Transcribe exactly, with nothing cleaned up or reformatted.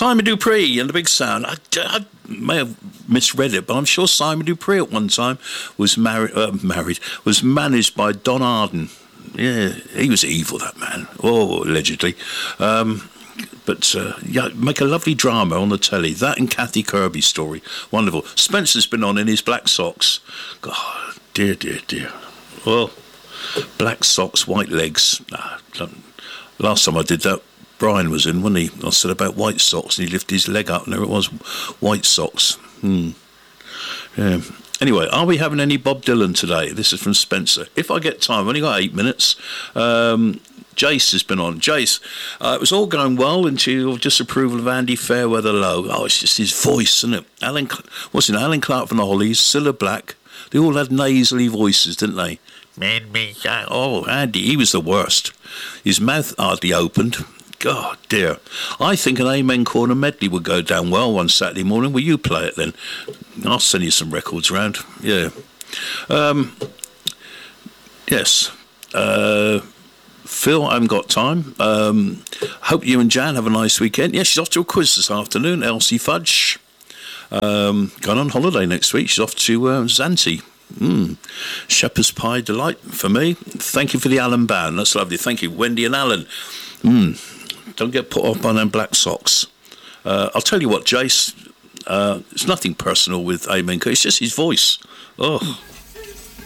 Simon Dupree and the Big Sound. I, I may have misread it, but I'm sure Simon Dupree at one time was married. Uh, married was managed by Don Arden. Yeah, he was evil, that man. Oh, allegedly. Um, But, uh, yeah, make a lovely drama on the telly. That and Kathy Kirby's story. Wonderful. Spencer's been on in his black socks. God, dear, dear, dear. Well, black socks, white legs. Nah, last time I did that, Brian was in, wasn't he? I said about white socks, and he lifted his leg up, and there it was, white socks. Hmm. Yeah. Anyway, are we having any Bob Dylan today? This is from Spencer. If I get time, I've only got eight minutes. Um... Jace has been on. Jace, uh, it was all going well until your disapproval of Andy Fairweather Low. Oh, it's just his voice, isn't it? Alan, what's it? Alan Clark from the Hollies, Cilla Black. They all had nasally voices, didn't they? Man, me, oh, Andy, he was the worst. His mouth hardly opened. God, dear. I think an Amen Corner medley would go down well one Saturday morning. Will you play it then? I'll send you some records round. Yeah. Um, yes. Uh... Phil, I haven't got time. Um, hope you and Jan have a nice weekend. Yeah, she's off to a quiz this afternoon, Elsie Fudge. Um, going on holiday next week. She's off to uh, Zante. Mm. Shepherd's pie delight for me. Thank you for the Alan band. That's lovely. Thank you, Wendy and Alan. Mm. Don't get put off by them black socks. Uh, I'll tell you what, Jace, uh, it's nothing personal with Amen. It's just his voice. Oh.